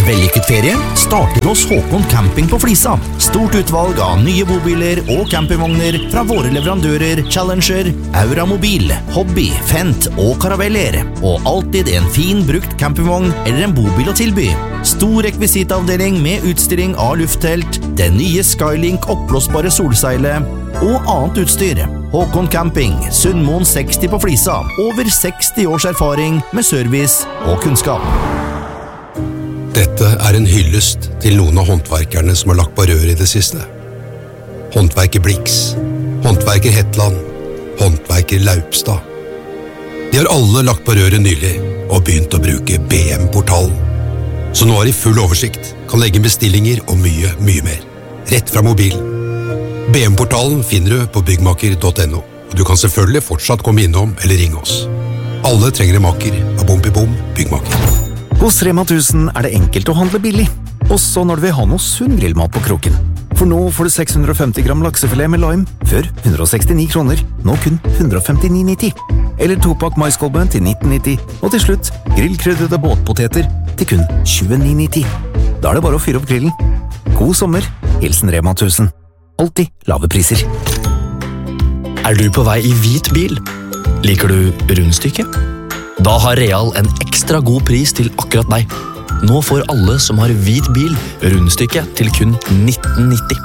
Vellykket ferie starter hos Håkon Camping på Flisa. Stort utvalg av nye bobiler og campingvogner fra våre leverandører Challenger, Auramobil, Hobby, Fendt og Caraveller. Og alltid en fin brukt campingvogn eller en bobil å tilby. Stor rekvisitavdeling med utstilling av lufttelt, det nye Skylink oppblåsbare solseilet og annet utstyr. Håkon Camping, Sundmoen 60 på Flisa. Over 60 års erfaring med service og kunnskap. Dette en hyllest til noen av håndverkerne som har lagt på rør i det siste. Håndverker Blix, håndverker Hetland, håndverker Laupstad. De har alle lagt på røret nylig og begynt å bruke BM-portalen. Så nå har de full oversikt, kan legge bestillinger og mye, mye mer. Rett fra mobilen. BM-portalen finner du på byggmaker.no, og du kan selvfølgelig fortsatt komme innom eller ringe oss. Alle trenger en maker av Bom Byggmaker. Hos Rema 1000 det enkelt å handle billig, også når du vil ha noe sunn grillmat på kroken. For nå får du 650 gram laksefilet med lime, før 169 kroner, nå kun 159,90. Eller 2-pakk maiskolben til 19,90, og til slutt grillkrydrede båtpoteter til kun 29,90. Da det bare å fyre opp grillen. God sommer, hilsen Rema 1000. Alltid lave priser. Du på vei i hvit bil? Liker du rundstykke? Da har Real en ekstra god pris til akkurat deg. Nå får alle som har hvit bil rundstykke til kun 19,90.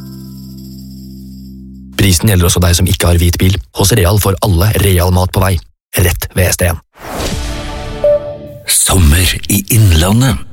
Prisen gjelder også deg som ikke har hvit bil. Hos Real får alle Real mat på vei. Rett ved ST1. Sommer i Innlandet.